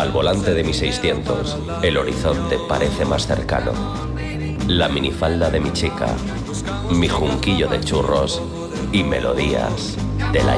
Al volante de mi 600, el horizonte parece más cercano. La minifalda de mi chica, mi junquillo de churros y melodías de la